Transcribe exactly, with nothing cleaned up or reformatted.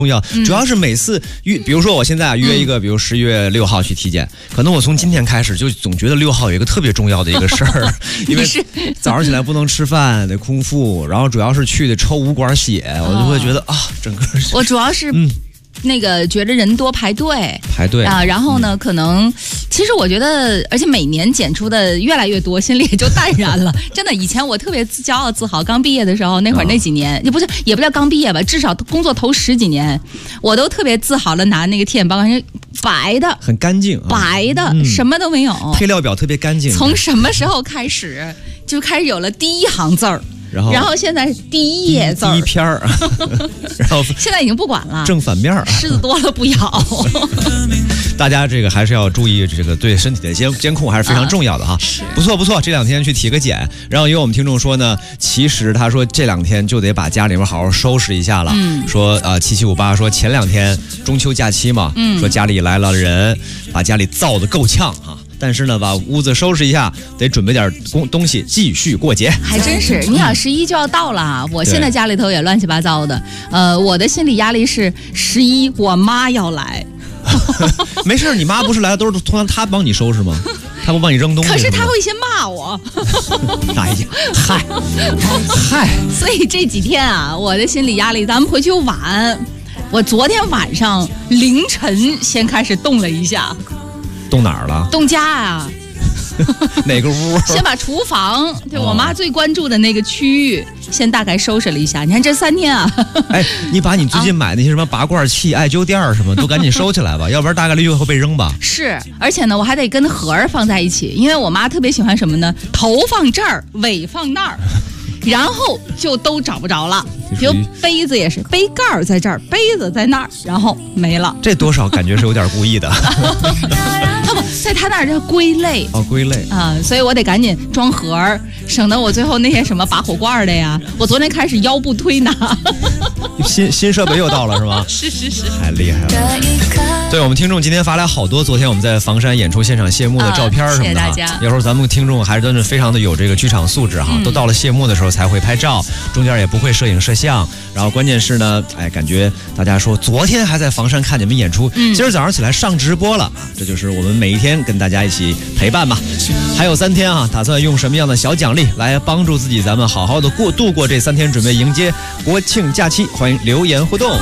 重要，主要是每次约，比如说我现在啊约一个，比如十月六号去体检，可能我从今天开始就总觉得六号有一个特别重要的一个事儿，因为早上起来不能吃饭，得空腹，然后主要是去得抽五管血，我就会觉得啊，整个我主要是嗯。那个觉得人多排队， 排队啊，然后呢，嗯、可能其实我觉得，而且每年检出的越来越多，心里也就淡然了。真的，以前我特别骄傲自豪，刚毕业的时候那会儿那几年，也、哦、不是也不叫刚毕业吧，至少工作头十几年，我都特别自豪的拿那个体检报告，白的， 很干净， 白的、嗯，什么都没有， 配料表特别干净。 从什么时候开始就开始有了第一行字儿？ 然后， 然后现在是第一页字儿， 第一篇儿，然后现在已经不管了， 正反面， 虱子多了不咬。 大家这个还是要注意这个对身体的监监控，还是非常重要的哈。 啊、 不错不错，这两天去体个检，然后也有我们听众说呢，其实他说这两天就得把家里面好好收拾一下了。嗯、说呃七七五八说前两天中秋假期嘛，嗯、说家里来了人，把家里造得够呛哈。但是呢，把屋子收拾一下，得准备点东西继续过节。 还真是，你想十一就要到了，我现在家里头也乱七八糟的。呃，我的心理压力是十一，我妈要来。 没事，你妈不是来了都是通常她帮你收拾吗？她不帮你扔东西？ 可是她会先骂我。 哎呀，嗨嗨！ 所以这几天啊，我的心理压力，咱们回去晚。我昨天晚上凌晨先开始动了一下。 动哪儿了？ 动家啊！ 哪个屋？ 先把厨房，对、哦、我妈最关注的那个区域，先大概收拾了一下。你看这三天啊， 哎，你把你最近买那些什么拔罐器、艾灸垫什么都赶紧收起来吧，要不然大概率就会被扔吧。 是，而且呢，我还得跟盒儿放在一起，因为我妈特别喜欢什么呢？头放这儿，尾放那儿。然后就都找不着了，比如杯子也是，杯盖在这儿，杯子在那儿，然后没了。 这多少感觉是有点故意的。 他不在他那儿叫归类哦，归类啊、呃，所以我得赶紧装盒儿，省得我最后那些什么拔火罐的呀，我昨天开始腰部推拿。 新新设备又到了是吗？ 是是是， 太厉害了。对我们听众今天发来好多昨天我们在房山演出现场谢幕的照片什么的、啊、谢谢大家。有时候咱们听众还是真的非常的有这个剧场素质哈、嗯，都到了谢幕的时候才会拍照，中间也不会摄影摄像，然后关键是呢，哎，感觉大家说昨天还在房山看你们演出，嗯、今儿早上起来上直播了啊，这就是我们每一天跟大家一起陪伴嘛。还有三天啊，打算用什么样的小奖励来帮助自己，咱们好好的过度过这三天，准备迎接国庆假期，欢迎留言互动。